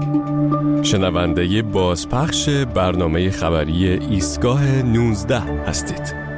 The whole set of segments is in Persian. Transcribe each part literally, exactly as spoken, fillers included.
شنونده بازپخش برنامه خبری ایستگاه نوزده هستید.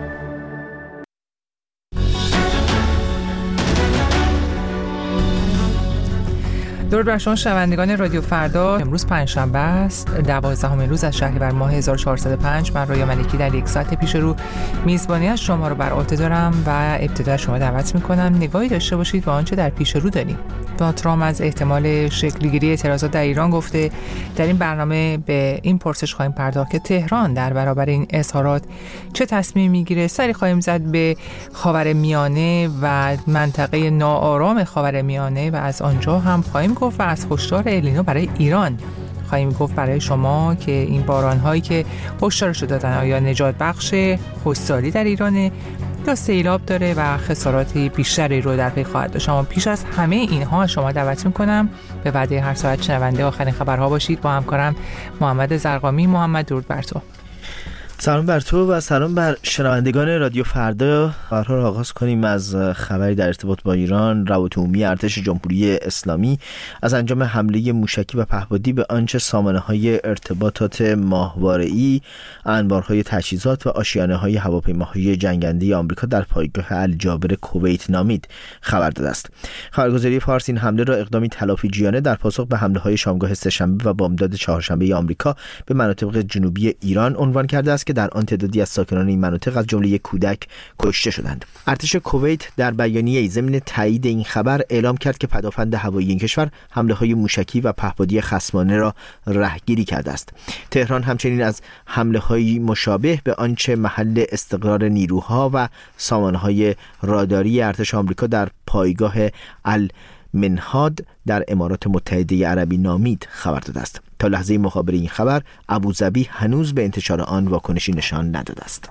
درود بر شما شنوندگان رادیو فردا. امروز پنجشنبه است، دوازدهمین روز از شهریور ماه هزار و چهارصد و پنج. من رویا ملکی در یک ساعت پیش رو میزبانی از شما رو بر عهده دارم و ابتدا شما دعوت میکنم نگاهی داشته باشید به آنچه در پیش رو داریم. دونالد ترامپ از احتمال شکل‌گیری اعتراضات در ایران گفته. در این برنامه به این پرسش خواهیم پرداخت که تهران در برابر این اظهارات چه تصمیمی میگیره. سری خواهیم زد به خاورمیانه و منطقه ناآرام خاورمیانه و از آنجا هم خواهیم گفت و از هشدار النینو برای ایران خواهیم گفت برای شما که این باران‌هایی که هشدارش دادن آیا نجات بخش خشکسالی در ایرانه یا سیلاب داره و خساراتی بیشتری رو در پی خواهد داشت. اما پیش از همه اینها شما دعوت می‌کنم به وعده هر ساعت شنونده آخرین خبرها باشید با همکارم محمد زرقامی. محمد درود بر تو. سلام بر تو و سلام بر شنوندگان رادیو فردا. خبرها را آغاز کنیم از خبری در ارتباط با ایران. روابط عمومی ارتش جمهوری اسلامی از انجام حمله موشکی و پهپادی به آنچه سامانه‌های ارتباطات ماهواره‌ای، انبارهای تجهیزات و آشیانه‌های هواپیماهای جنگنده آمریکا در پایگاه الجابر کویت نامید خبر داده است. خبرگزاری فارس این حمله را اقدامی تلافی‌جویانه در پاسخ به حمله‌های شامگاه سه‌شنبه و بامداد چهارشنبه آمریکا به مناطق جنوبی ایران عنوان کرده است که در آن تعدادی از ساکنان این مناطق از جمله یک کودک کشته شدند. ارتش کویت در بیانیه‌ای ضمن تایید این خبر اعلام کرد که پدافند هوایی این کشور حمله‌های موشکی و پهپادی خصمانه را رهگیری کرده است. تهران همچنین از حمله‌های مشابه به آنچه محل استقرار نیروها و سامانه‌های راداری ارتش آمریکا در پایگاه المنهاد در امارات متحده عربی نامید خبر داده است. تا لحظه مخابره این خبر ابوظبی هنوز به انتشار آن واکنشی نشان نداده است.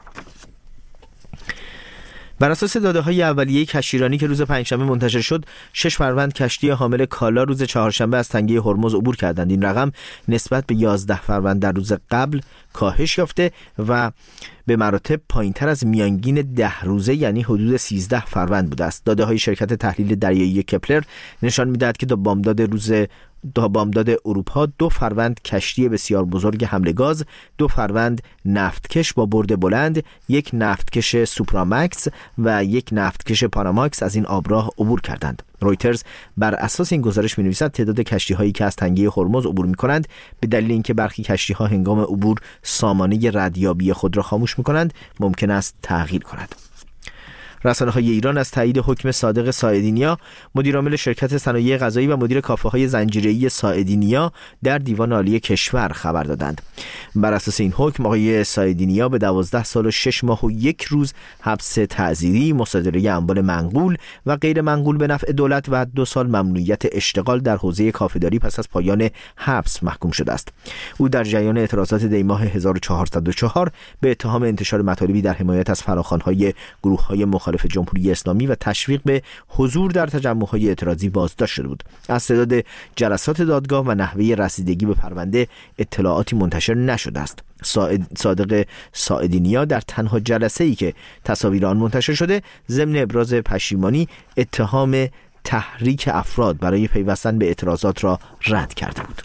بر اساس داده‌های اولیه کشتیرانی که روز پنجشنبه منتشر شد، شش فروند کشتی حامل کالا روز چهارشنبه از تنگه هرمز عبور کردند. این رقم نسبت به یازده فروند در روز قبل کاهش یافته و به مراتب پایین‌تر از میانگین ده روزه یعنی حدود سیزده فروند بوده است. داده‌های شرکت تحلیل دریایی کپلر نشان می‌دهد که تا بامداد روز تا بامداد اروپا دو فروند کشتی بسیار بزرگ حمل گاز، دو فروند نفتکش با برد بلند، یک نفتکش سوپرامکس و یک نفتکش پاناماکس از این آبراه عبور کردند. رویترز بر اساس این گزارش می‌نویسد تعداد کشتی‌هایی که از تنگه هرمز عبور می‌کنند به دلیل اینکه برخی کشتی‌ها هنگام عبور سامانه ردیابی خود را خاموش می‌کنند ممکن است تغییر کند. رسانه‌های ایران از تایید حکم صادق ساعدینیا، مدیرعامل شرکت صنایع غذایی و مدیر کافه‌های زنجیره‌ای ساعدینیا در دیوان عالی کشور خبر دادند. بر اساس این حکم آقای ساعدینیا به دوازده سال و شش ماه و یک روز حبس تعزیری، مصادره اموال منقول و غیر منقول به نفع دولت و دو سال ممنوعیت اشتغال در حوزه کافه‌داری پس از پایان حبس محکوم شده است. او در جریان اعتراضات دی ماه هزار و چهارصد و چهار به اتهام انتشار مطالبی در حمایت از فراخوان‌های گروه‌های مخالف جمهوری اسلامی و تشویق به حضور در تجمع‌های اعتراضی بازداشت شده بود. از تعداد جلسات دادگاه و نحوه رسیدگی به پرونده اطلاعاتی منتشر نشده است. صادق ساعدینیا در تنها جلسه‌ای که تصاویر آن منتشر شده ضمن ابراز پشیمانی اتهام تحریک افراد برای پیوستن به اعتراضات را رد کرده بود.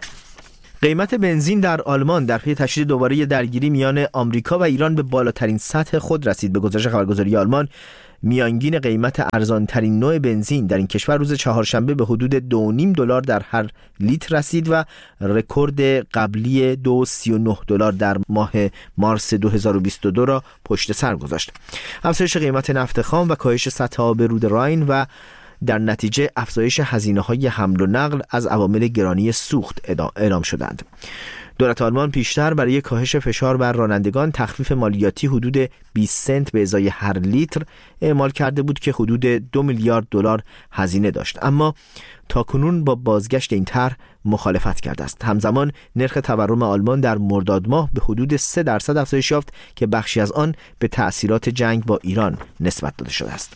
قیمت بنزین در آلمان در پی تشدید دوباره درگیری میان آمریکا و ایران به بالاترین سطح خود رسید. به گزارش خبرگزاری آلمان، میانگین قیمت ارزانترین نوع بنزین در این کشور روز چهارشنبه به حدود دو و نیم دلار در هر لیتر رسید و رکورد قبلی دو و سی و نه دلار در ماه مارس دو هزار و بیست و دو را پشت سر گذاشت. افزایش قیمت نفت خام و کاهش سطح آب رود راین و در نتیجه افزایش هزینه‌های حمل و نقل از عوامل گرانی سوخت اعلام شدند. دولت آلمان پیشتر برای کاهش فشار بر رانندگان تخفیف مالیاتی حدود بیست سنت به ازای هر لیتر اعمال کرده بود که حدود دو میلیارد دلار هزینه داشت، اما تاکنون با بازگشت این طرح مخالفت کرده است. همزمان نرخ تورم آلمان در مرداد ماه به حدود سه درصد افزایش یافت که بخشی از آن به تأثیرات جنگ با ایران نسبت داده شده است.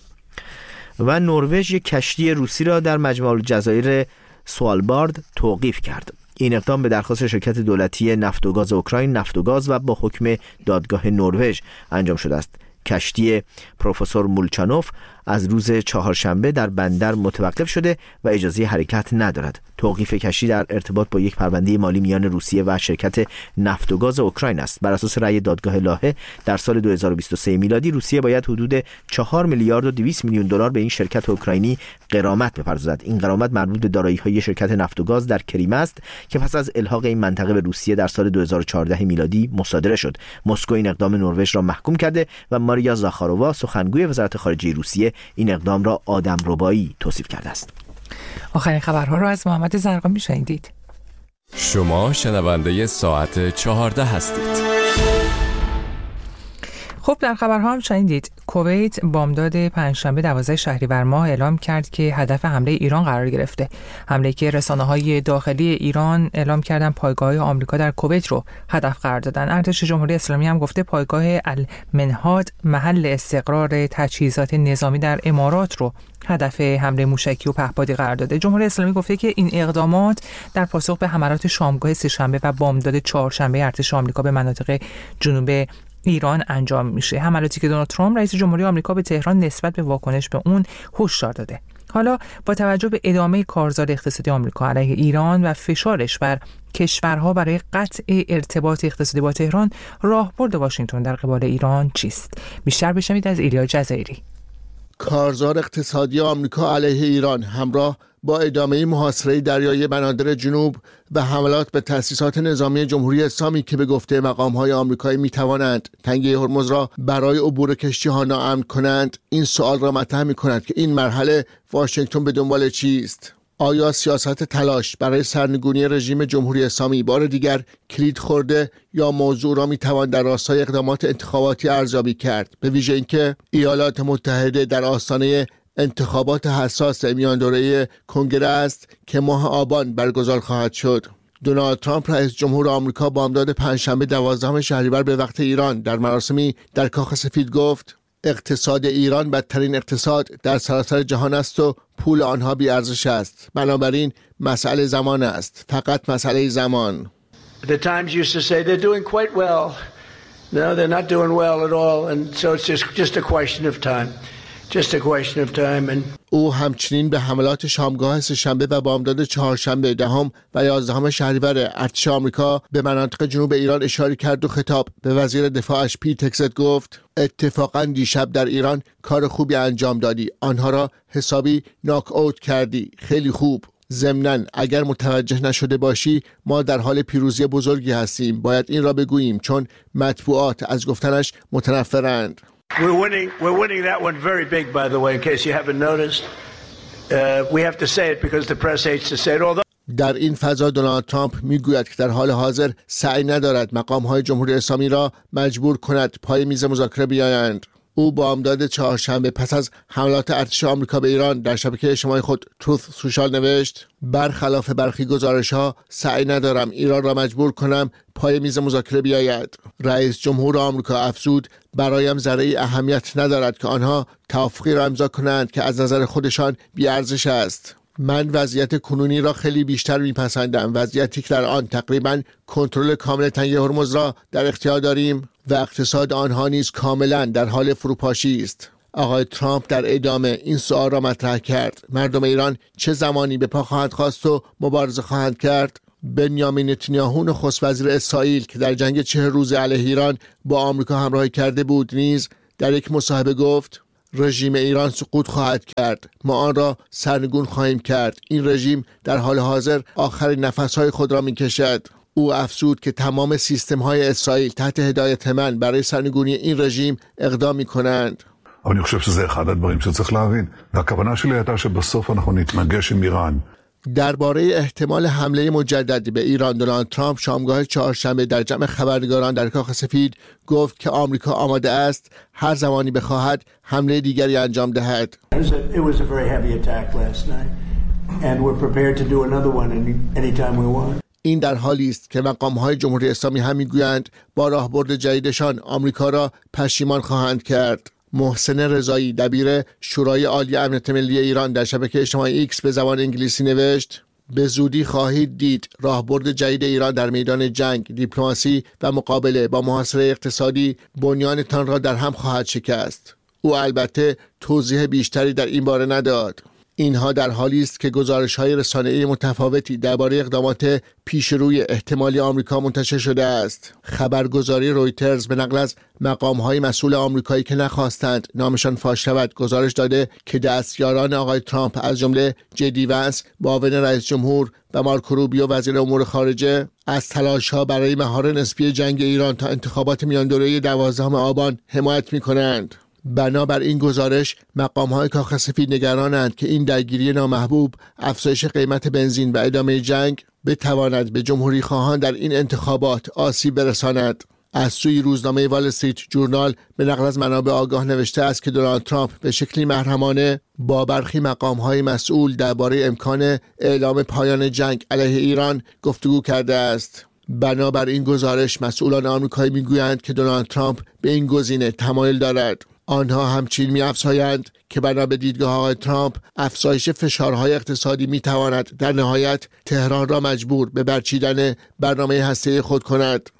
و نروژ یک کشتی روسی را در مجمع الجزایر سوالبارد توقیف کرد. این اقدام به درخواست شرکت دولتی نفت و گاز اوکراین نفت و گاز و با حکم دادگاه نروژ انجام شده است. کشتی پروفسور مولچانوف از روز چهارشنبه در بندر متوقف شده و اجازه حرکت ندارد. توقیف کشتی در ارتباط با یک پرونده مالی میان روسیه و شرکت نفت و گاز اوکراین است. بر اساس رأی دادگاه لاهه در سال دو هزار و بیست و سه میلادی روسیه باید حدود چهار میلیارد و دویست میلیون دلار به این شرکت اوکراینی غرامت بپردازد. این غرامت مربوط به دارایی‌های شرکت نفت و گاز در کریم است که پس از الحاق این منطقه به روسیه در سال دو هزار و چهارده میلادی مصادره شد. مسکو این اقدام نروژ را محکوم کرده و ماریا زاخارووا سخنگوی وزارت خارجه روسیه این اقدام را آدمربایی توصیف کرده است. آخرین خبرها را از محمد زرقامی شنیدید. شما شنونده ساعت چهارده هستید. خب در خبرها هم شنیدید کویت بامداد پنجشنبه دوازده شهریور ماه اعلام کرد که هدف حمله ایران قرار گرفته. حمله که رسانه‌های داخلی ایران اعلام کردن پایگاه آمریکا در کویت رو هدف قرار دادن. ارتش جمهوری اسلامی هم گفته پایگاه المنهاد محل استقرار تجهیزات نظامی در امارات رو هدف حمله موشکی و پهپادی قرار داده. جمهوری اسلامی گفته که این اقدامات در پاسخ به حملات شامگاه سه‌شنبه و بامداد چهارشنبه ارتش آمریکا به مناطق جنوب ایران انجام میشه. حملاتی که دونالد ترامپ رئیس جمهوری آمریکا به تهران نسبت به واکنش به اون هشدار داده. حالا با توجه به ادامه کارزار اقتصادی آمریکا علیه ایران و فشارش بر کشورها برای قطع ارتباط اقتصادی با تهران، راهبرد واشنگتن در قبال ایران چیست؟ بیشتر بشنوید از ایلیا جزایری. کارزار اقتصادی آمریکا علیه ایران همراه با ادامه محاصره دریایی بنادر جنوب و حملات به تأسیسات نظامی جمهوری اسلامی که به گفته مقام‌های آمریکایی می‌توانند تنگه هرمز را برای عبور کشتی‌ها ناامن کنند، این سوال را مطرح می‌کند که این مرحله واشنگتن به دنبال چیست؟ آیا سیاست تلاش برای سرنگونی رژیم جمهوری اسلامی بار دیگر کلید خورده یا موضوع را میتوان در راستای اقدامات انتخاباتی ارزیابی کرد، به ویژه اینکه ایالات متحده در آستانه انتخابات حساس میان دوره کنگره است که ماه آبان برگزار خواهد شد. دونالد ترامپ رئیس جمهور آمریکا بامداد پنجشنبه دوازدهم شهریور به وقت ایران در مراسمی در کاخ سفید گفت اقتصاد ایران بدترین اقتصاد در سراسر جهان است و پول آنها بی ارزش است. بنابراین مسئله زمان است، فقط مسئله زمان. The Times used to say they're doing quite well. No, they're not doing well at all, and so it's just just a question of time. Just a question of time. And او همچنین به حملات شامگاه سه‌شنبه و بامداد چهارشنبه دهم و یازدهم شهریور ارتش آمریکا به مناطق جنوب ایران اشاره کرد و خطاب به وزیر دفاعش پیت هگست گفت اتفاقا دیشب در ایران کار خوبی انجام دادی، آنها را حسابی ناک اوت کردی، خیلی خوب. ضمناً اگر متوجه نشده باشی ما در حال پیروزی بزرگی هستیم، باید این را بگوییم چون مطبوعات از گفتنش متنفرند. We're winning. We're winning that one very big, by the way, in case you haven't noticed. Uh, we have to say it because the press hates to say it. Although در این فضا دونالد ترامپ میگوید که در حال حاضر سعی ندارد مقام‌های جمهوری اسلامی را مجبور کند پای میز مذاکره بیایند. او بامداد چهارشنبه پس از حملات ارتش آمریکا به ایران در شبکه اجتماعی خود تروث سوشال نوشت برخلاف برخی گزارش‌ها سعی ندارم ایران را مجبور کنم پای میز مذاکره بیاید. رئیس جمهور آمریکا افزود برایم ذره‌ای اهمیت ندارد که آنها توافقی را امضا کنند که از نظر خودشان بی‌ارزش است. من وضعیت کنونی را خیلی بیشتر میپسندم، وضعیتی که در آن تقریباً کنترل کامل تنگه هرمز را در اختیار داریم و اقتصاد آنها نیز کاملاً در حال فروپاشی است. آقای ترامپ در ادامه این سوال را مطرح کرد: مردم ایران چه زمانی به پا خواهند خواست و مبارزه خواهند کرد؟ بنیامین نتانیاهو نخست وزیر اسرائیل که در جنگ چهل روزه علیه ایران با آمریکا همراهی کرده بود نیز در یک مصاحبه گفت رژیم ایران سقوط خواهد کرد، ما آن را سرنگون خواهیم کرد. این رژیم در حال حاضر آخرین نفسهای خود را میکشد. او افزود که تمام سیستم‌های اسرائیل تحت هدایت من برای سرنگونی این رژیم اقدام می‌کنند. אני חושב שזה אחד הדברים שצריך להבין. והכוונה שלי הייתה שבסוף אנחנו נתנגש עם איראן. درباره احتمال حمله مجدد به ایران دونالد ترامپ شامگاه چهارشنبه در جمع خبرنگاران در کاخ سفید گفت که آمریکا آماده است هر زمانی بخواهد حمله دیگری انجام دهد. it was a very heavy attack last night, and we're prepared to do another one anytime we want. این در حالی است که مقام‌های جمهوری اسلامی هم می‌گویند با راهبرد جدیدشان آمریکا را پشیمان خواهند کرد. محسن رضایی دبیر شورای عالی امنیت ملی ایران در شبکه اجتماعی ایکس به زبان انگلیسی نوشت به زودی خواهید دید راهبرد جدید ایران در میدان جنگ، دیپلماسی و مقابله با محاصره اقتصادی بنیانتان را در هم خواهد شکست. او البته توضیح بیشتری در این باره نداد. اینها در حالی است که گزارش‌های رسانه‌ای متفاوتی درباره اقدامات پیشروی احتمالی آمریکا منتشر شده است. خبرگزاری رویترز به نقل از مقام‌های مسئول آمریکایی که نخواستند نامشان فاش شود گزارش داده که دستیاران آقای ترامپ از جمله جدی ونس معاون رئیس جمهور و مارکو روبیو وزیر امور خارجه از تلاش‌ها برای مهار نسبی جنگ ایران تا انتخابات میاندوره‌ای دوازدهم آبان حمایت می‌کنند. بنابر این گزارش مقام‌های کاخ سفید نگرانند که این درگیری نامحبوب، افزایش قیمت بنزین و ادامه جنگ بتواند به جمهوری خواهان در این انتخابات آسیب برساند. از سوی روزنامه وال استریت جورنال به نقل از منابع آگاه نوشته است که دونالد ترامپ به شکلی محرمانه با برخی مقام‌های مسئول درباره امکان اعلام پایان جنگ علیه ایران گفتگو کرده است. بنابر این گزارش مسئولان آمریکایی میگویند که دونالد ترامپ به این گزینه تمایل دارد. آنها همچنین می‌افزایند که بنا به دیدگاه آقای ترامپ افزایش فشارهای اقتصادی می‌تواند در نهایت تهران را مجبور به برچیدن برنامه هسته‌ای خود کند.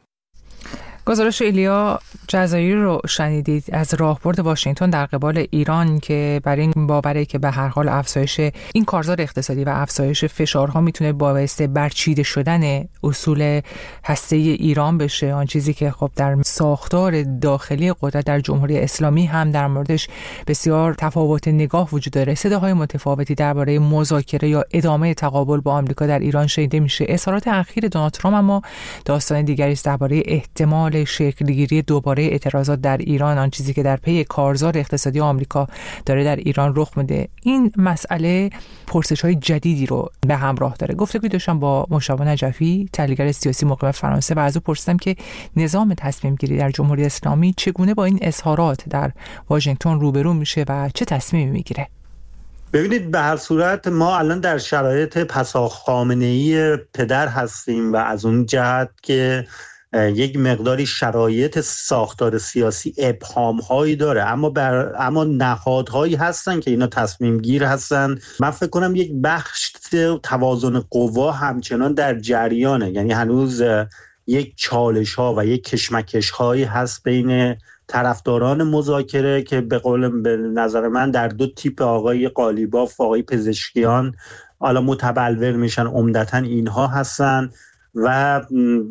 گزارش ایلیا جزایری رو شنیدید از راهبرد واشنگتن در قبال ایران که بر این باوره که به هر حال افزایش این کارزار اقتصادی و افزایش فشارها میتونه باعث برچیده شدن اصول هسته‌ای ایران بشه. آن چیزی که خب در ساختار داخلی قدرت در جمهوری اسلامی هم در موردش بسیار تفاوت نگاه وجود داره. صداهای متفاوتی درباره مذاکره یا ادامه تقابل با آمریکا در ایران شنیده میشه. اظهارات اخیر دونالد ترامپ اما داستان دیگری است درباره احتمال شکلگیری دوباره اعتراضات در ایران، آن چیزی که در پی کارزار اقتصادی آمریکا داره در ایران رخ میده. این مسئله پرسش‌های جدیدی رو به همراه داره. گفتگو داشتم با مشتاق نجفی، تحلیلگر سیاسی مقیم فرانسه، و از او پرسیدم که نظام تصمیم گیری در جمهوری اسلامی چگونه با این اظهارات در واشنگتن روبرو میشه و چه تصمیمی میگیره. ببینید، به هر صورت ما الان در شرایط پسا خامنه‌ای پدر هستیم و از اون جهت که یک مقداری شرایط ساختار سیاسی ابهام‌هایی داره، اما بر اما نهادهایی هستن که اینا تصمیم گیر هستن. من فکر کنم یک بخش توازن قوا همچنان در جریانه، یعنی هنوز یک چالش‌ها و یک کشمکش‌هایی هست بین طرفداران مذاکره که به قول به نظر من در دو تیپ، آقای قالیباف و آقای پزشکیان، حالا متبلور میشن، عمدتاً اینها هستن، و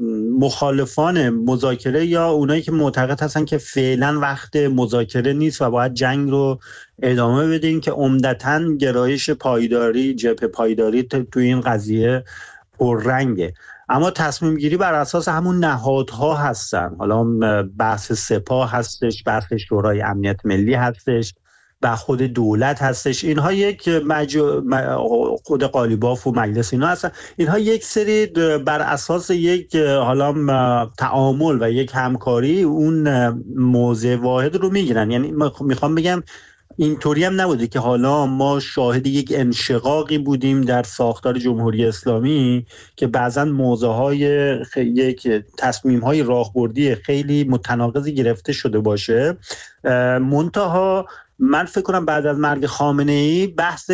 مخالفان مذاکره یا اونایی که معتقد هستن که فعلا وقت مذاکره نیست و باید جنگ رو ادامه بدیم، که عمدتاً گرایش پایداری، جبهه پایداری تو این قضیه پررنگه. اما تصمیم گیری بر اساس همون نهادها هستن. حالا بحث سپاه هستش، بحث شورای امنیت ملی هستش و خود دولت هستش. اینها یک مجو... خود قالیباف و مجلس اینا هستن. اینها یک سری بر اساس یک حالا تعامل و یک همکاری اون موضع واحد رو میگیرن. یعنی میخوام بگم اینطوری هم نبوده که حالا ما شاهد یک انشقاقی بودیم در ساختار جمهوری اسلامی که بعضا موضوعهای خ... یک تصمیم‌های راهبردی خیلی متناقضی گرفته شده باشه. منتها من فکر کنم بعد از مرگ خامنه‌ای بحث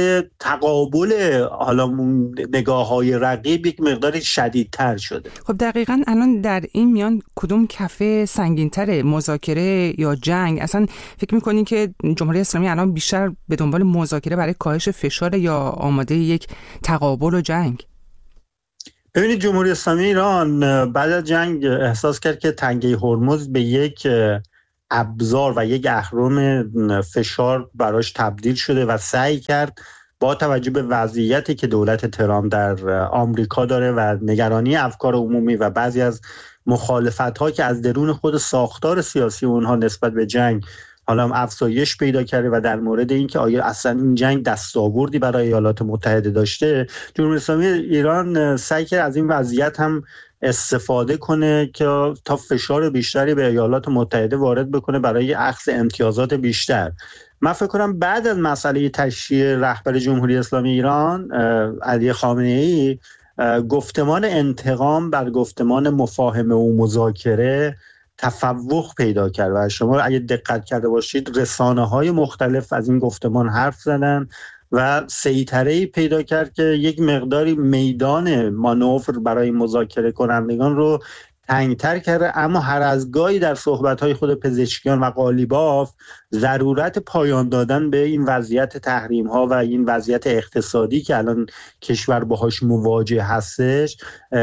تقابل حالا نگاه‌های رقیب یک مقدار شدیدتر شده. خب دقیقاً الان در این میان کدوم کفه سنگین‌تره، مذاکره یا جنگ؟ اصلا فکر می‌کنین که جمهوری اسلامی الان بیشتر به دنبال مذاکره برای کاهش فشار یا آماده یک تقابل و جنگ؟ ببینید، جمهوری اسلامی ایران بعد از جنگ احساس کرد که تنگه هرمز به یک ابزار و یک اهرم فشار براش تبدیل شده و سعی کرد با توجه به وضعیتی که دولت ترامپ در آمریکا داره و نگرانی افکار عمومی و بعضی از مخالفت‌ها که از درون خود ساختار سیاسی اونها نسبت به جنگ حالا افزایش پیدا کرده و در مورد اینکه آیا اصلا این جنگ دستاوردی برای ایالات متحده داشته، جمهوری اسلامی ایران سعی کرد از این وضعیت هم استفاده کنه که تا فشار بیشتری به ایالات متحده وارد بکنه برای اخذ امتیازات بیشتر. من فکر کنم بعد از مسئله تشییع رهبر جمهوری اسلامی ایران علی خامنه‌ای، گفتمان انتقام بر گفتمان مفاهمه و مذاکره تفوق پیدا کرد و شما اگه دقت کرده باشید رسانه‌های مختلف از این گفتمان حرف زدن و سیطره‌ای پیدا کرد که یک مقداری میدان مانور برای مذاکره کنندگان رو تنگتر کرده، اما هر از گاهی در صحبت‌های خود پزشکیان و قالیباف ضرورت پایان دادن به این وضعیت تحریم‌ها و این وضعیت اقتصادی که الان کشور باهاش مواجه هستش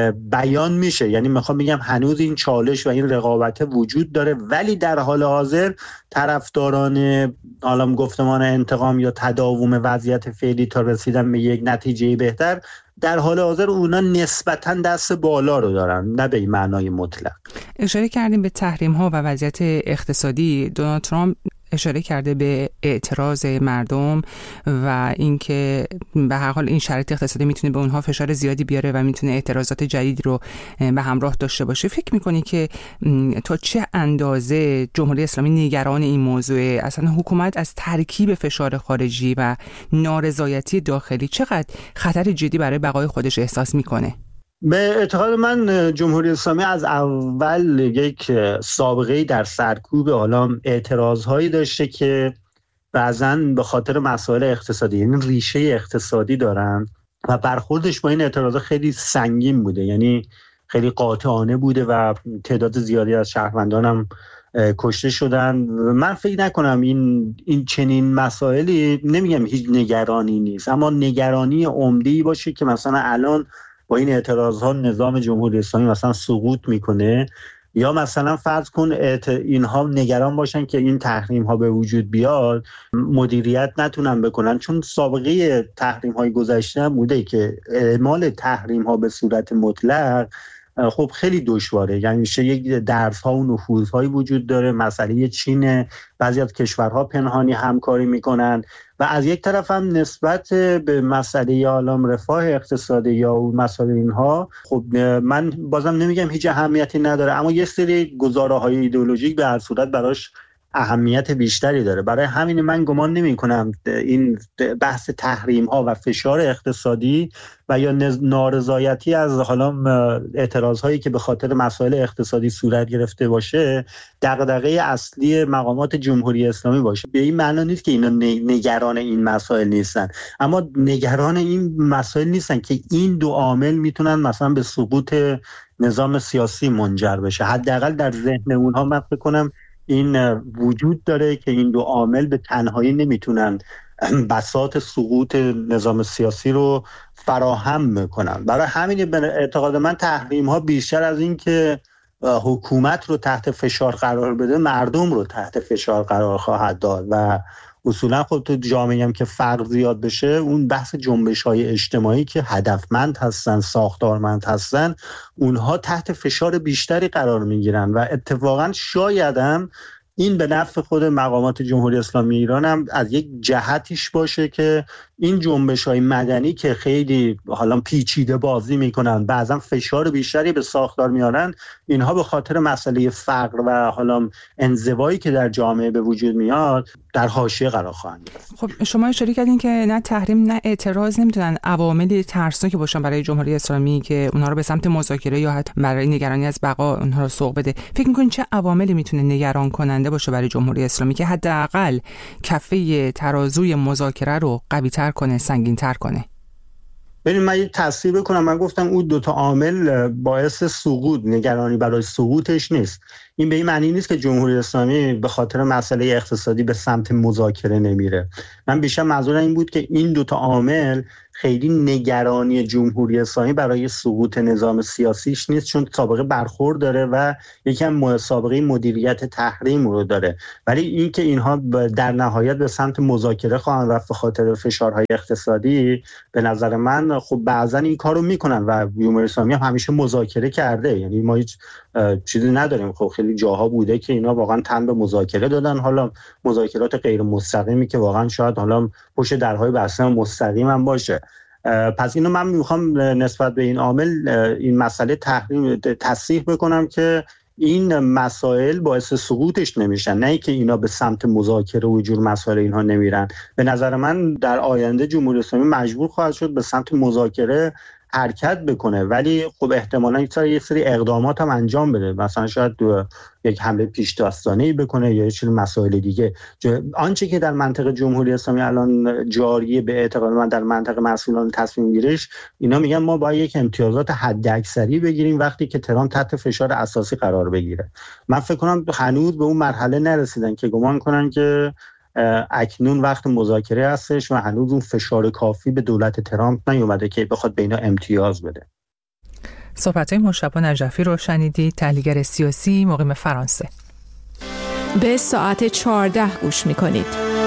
بیان میشه. یعنی میخوام بگم هنوز این چالش و این رقابت وجود داره، ولی در حال حاضر طرفداران عالم گفتمان انتقام یا تداوم وضعیت فعلی تا رسیدن به یک نتیجه بهتر، در حال حاضر اونا نسبتاً دست بالا رو دارن، نه به این معنای مطلق. اشاره کردیم به تحریم ها و وضعیت اقتصادی. دونالد ترامپ اشاره کرده به اعتراض مردم و اینکه به هر حال این شرایط اقتصادی میتونه به اونها فشار زیادی بیاره و میتونه اعتراضات جدید رو به همراه داشته باشه. فکر میکنی که تا چه اندازه جمهوری اسلامی نگران این موضوع، اصلا حکومت از ترکیب فشار خارجی و نارضایتی داخلی چقدر خطر جدی برای بقای خودش احساس میکنه؟ به اعتقاد من جمهوری اسلامی از اول یک سابقه در سرکوب عالم اعتراضهایی داشته که بعضاً به خاطر مسائل اقتصادی، یعنی ریشه اقتصادی دارن و برخوردش با این اعتراضها خیلی سنگین بوده، یعنی خیلی قاطعانه بوده و تعداد زیادی از شهروندان هم کشته شدن. من فکر نکنم این این چنین مسائلی، نمیگم هیچ نگرانی نیست، اما نگرانی عمده‌ای باشه که مثلا الان با این اعتراضها نظام جمهوری اسلامی مثلا سقوط میکنه، یا مثلا فرض کن اینها نگران باشن که این تحریم ها به وجود بیاد مدیریت نتونن بکنن، چون سابقه تحریم های گذشته هم بوده که اعمال تحریم ها به صورت مطلق خب خیلی دشواره. یعنی میشه یک درس ها و نفوذ هایی وجود داره، مسئله چین، بعضی از کشورها پنهانی همکاری میکنن و از یک طرف هم نسبت به مسئله عالم رفاه اقتصادی یا مسائل اینها خب من بازم نمیگم هیچ اهمیتی نداره، اما یه سری گزاره های ایدئولوژیک به هر صورت براش اهمیت بیشتری داره. برای همین من گمان نمی کنم این بحث تحریم ها و فشار اقتصادی و یا نارضایتی از حالا اعتراض هایی که به خاطر مسائل اقتصادی صورت گرفته باشه دغدغه اصلی مقامات جمهوری اسلامی باشه. به این معنی نیست که اینا نگران این مسائل نیستن، اما نگران این مسائل نیستن که این دو عامل میتونن مثلا به سقوط نظام سیاسی منجر بشه. حداقل در ذهن اونها من فکر کنم این وجود داره که این دو عامل به تنهایی نمیتونن بساط سقوط نظام سیاسی رو فراهم میکنن. برای همین به اعتقاد من تحریم ها بیشتر از این که حکومت رو تحت فشار قرار بده، مردم رو تحت فشار قرار خواهد داد و اصولا خب تو جامعه هم که فرق زیاد بشه، اون بحث جنبش های اجتماعی که هدفمند هستن، ساختارمند هستن، اونها تحت فشار بیشتری قرار میگیرن و اتفاقا شاید هم این به نفع خود مقامات جمهوری اسلامی ایران هم از یک جهتیش باشه که این جنبش‌های مدنی که خیلی حالا پیچیده بازی میکنن، بعضا فشار بیشتری به ساختار میارن، اینها به خاطر مسئله فقر و حالا انزوایی که در جامعه به وجود میاد در حاشیه قرار خواهند گرفت. خب شما اشاره کردین که نه تحریم نه اعتراض نمیتونن عواملی ترسناکی باشن برای جمهوری اسلامی که اونها رو به سمت مذاکره یا حتی برای نگرانی از بقا اونها رو سوق بده. فکر می‌کنین چه عواملی میتونه نگران کننده باشه برای جمهوری اسلامی که حداقل کفه ترازوی مذاکره رو قوی‌تر کنه، سنگین‌تر کنه؟ ببین من یه تصحیح بکنم، من گفتم اون دوتا عامل باعث سقوط، نگرانی برای سقوطش نیست. این به این معنی نیست که جمهوری اسلامی به خاطر مسئله اقتصادی به سمت مذاکره نمیره. من بیشتر منظورم این بود که این دوتا عامل خیلی نگرانی جمهوری اسلامی برای سقوط نظام سیاسیش نیست، چون سابقه برخورد داره و یکم سابقه مدیریت تحریم رو داره، ولی این که اینها در نهایت به سمت مذاکره خواهند رفت به خاطر فشارهای اقتصادی، به نظر من خب بعضا این کارو میکنن و جمهوری اسلامی هم همیشه مذاکره کرده. یعنی ما هیچ چیزی نداریم، خب خیلی جاها بوده که اینا واقعا تن به مذاکره دادن، حالا مذاکرات غیر مستقیمی که واقعا شاید حالا پشت درهای بسته مستقیم هم باشه. پس اینو من میخوام نسبت به این عامل این مسئله تحریم تصحیح بکنم که این مسائل باعث سقوطش نمیشن، نه که اینا به سمت مذاکره و جور مسائل اینها نمیرن. به نظر من در آینده جمهوری اسلامی مجبور خواهد شد به سمت مذاکره حرکت بکنه، ولی خب احتمالاً یه سری اقدامات هم انجام بده، مثلا شاید یک حمله پیش داستانه‌ای بکنه یا یه سری مسائل دیگه. آنچه که در منطقه جمهوری اسلامی الان جاریه به اعتقاد من در منطقه مسئولان تصمیم گیریش، اینا میگن ما باید یک امتیازات حداکثری بگیریم وقتی که تهران تحت فشار اساسی قرار بگیره. من فکر کنم هنوز به اون مرحله نرسیدن که گمان کنن که اکنون وقت مذاکره هستش و هنوز اون فشار کافی به دولت ترامپ نیومده که بخواد به اینا امتیاز بده. صحبت‌های مشتبه نجفی رو شنیدید، تحلیلگر سیاسی مقیم فرانسه. به ساعت چهارده گوش می‌کنید.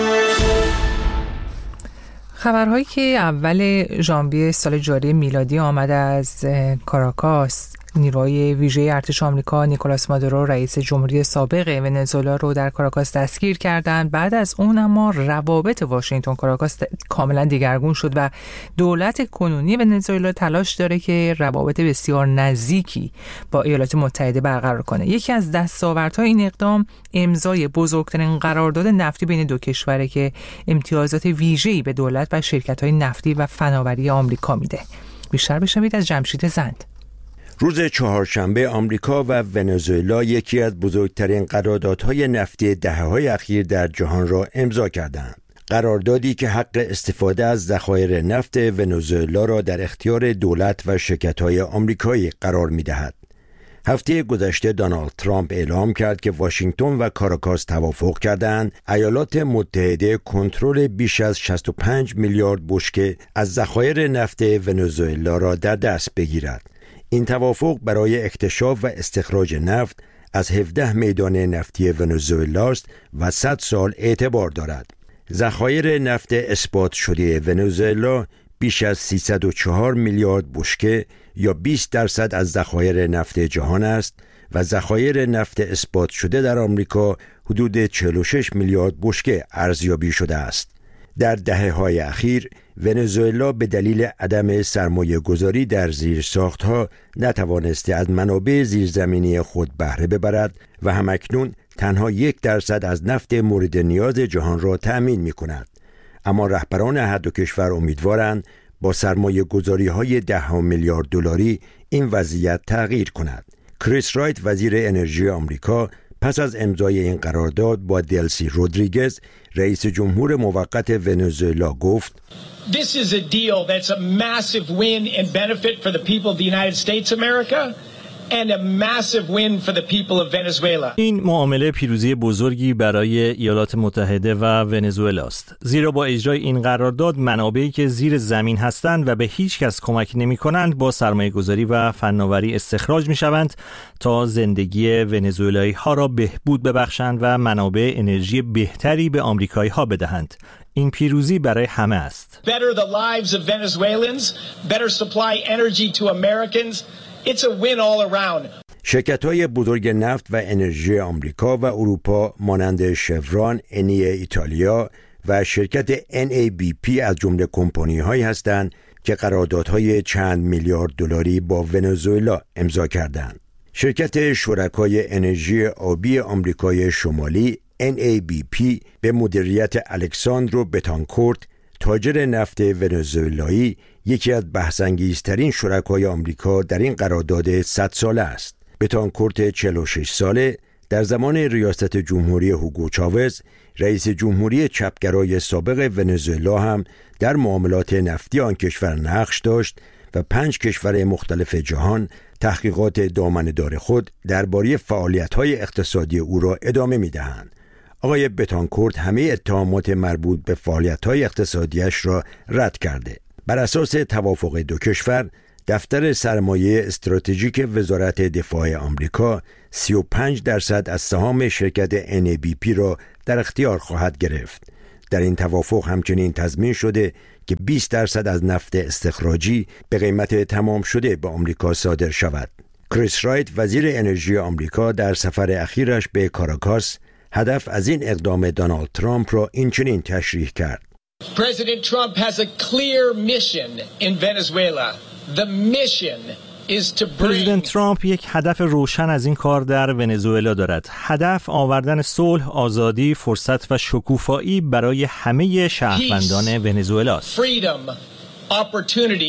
خبرهایی که اول ژانویه سال جاری میلادی آمده از کاراکاس، نیروهای ویژه ارتش آمریکا نیکولاس مادورو رئیس جمهوری سابق ونزوئلا رو در کاراکاس دستگیر کردند. بعد از اون اما روابط واشنگتن کاراکاس کاملا دیگرگون شد و دولت کنونی ونزوئلا تلاش داره که روابط بسیار نزدیکی با ایالات متحده برقرار کنه. یکی از دستاوردهای این اقدام امضای بزرگترین قرارداد نفتی بین دو کشوره که امتیازات ویژه‌ای به دولت و شرکت‌های نفتی و فناوری آمریکا میده. بیشتر بشنوید از جمشید زند. روز چهارشنبه آمریکا و ونزوئلا یکی از بزرگترین قراردادهای نفتی دهه‌های اخیر در جهان را امضا کردند. قراردادی که حق استفاده از ذخایر نفت ونزوئلا را در اختیار دولت و شرکت‌های آمریکایی قرار می‌دهد. هفته گذشته دونالد ترامپ اعلام کرد که واشنگتن و کاراکاس توافق کردند ایالات متحده کنترل بیش از شصت و پنج میلیارد بشکه از ذخایر نفت ونزوئلا را در دست بگیرد. این توافق برای اکتشاف و استخراج نفت از هفده میدان نفتی ونزوئلا است و صد سال اعتبار دارد. ذخایر نفت اثبات شده ونزوئلا بیش از سیصد و چهار میلیارد بشکه یا بیست درصد از ذخایر نفت جهان است و ذخایر نفت اثبات شده در آمریکا حدود چهل و شش میلیارد بشکه ارزیابی شده است. در دهه‌های اخیر ونزوئلا به دلیل عدم سرمایه گذاری در زیرساختها نتوانسته از منابع زیرزمینی خود بهره ببرد و همکنون تنها یک درصد از نفت مورد نیاز جهان را تأمین می کند. اما رهبران هر دو کشور امیدوارند با سرمایه گذاری های ده میلیارد دلاری این وضعیت تغییر کند. کریس رایت وزیر انرژی آمریکا پس از امضای این قرارداد با دلسی رودریگز رئیس جمهور موقت ونزوئلا گفت This is a deal that's a massive win and benefit for the people of the United States of America and a massive win for the people of Venezuela. این معامله پیروزی بزرگی برای ایالات متحده و ونزوئلا است، زیرا با اجرای این قرارداد منابعی که زیر زمین هستند و به هیچ کس کمک نمی‌کنند با سرمایه‌گذاری و فناوری استخراج می‌شوند تا زندگی ونزوئلایی ها را بهبود ببخشند و منابع انرژی بهتری به آمریکایی ها بدهند. این پیروزی برای همه است. Better the lives of Venezuelans, better supply energy to Americans. It's a win all around. شرکت‌های بزرگ نفت و انرژی آمریکا و اروپا مانند شفران، انی ایتالیا و شرکت ان ای بی پی از جمله کمپانی‌هایی هستند که قراردادهای چند میلیارد دلاری با ونزوئلا امضا کردند. شرکت شرکای انرژی آبی آمریکای شمالی ان ای بی پی به مدیریت الکساندرو بتانکورت، تاجر نفت ونزوئلایی، یکی از بحث‌انگیزترین شرکای آمریکا در این قرارداد صد ساله است. بتانکورت چهل و شش ساله در زمان ریاست جمهوری هوگو چاوز، رئیس جمهوری چپگرای سابق ونزوئلا هم در معاملات نفتی آن کشور نقش داشت و پنج کشور مختلف جهان تحقیقات دامنه‌دار خود درباره فعالیت‌های اقتصادی او را ادامه می‌دهند. آقای بتانکورت همه اتهامات مربوط به فعالیت‌های اقتصادیش را رد کرده. بر اساس توافق دو کشور، دفتر سرمایه استراتژیک وزارت دفاع آمریکا سی و پنج درصد از سهام شرکت ان ای بی پی را در اختیار خواهد گرفت. در این توافق همچنین تضمین شده که بیست درصد از نفت استخراجی به قیمت تمام شده به آمریکا صادر شود. کریس رایت وزیر انرژی آمریکا در سفر اخیرش به کاراکاس هدف از این اقدام دونالد ترامپ را اینچنین تشریح کرد. President Trump has a clear mission in Venezuela. The mission is to bring پرزیدنت ترامپ یک هدف روشن از این کار در ونزوئلا دارد. هدف آوردن صلح، آزادی، فرصت و شکوفایی برای همه شهروندان ونزوئلا است. Freedom, opportunity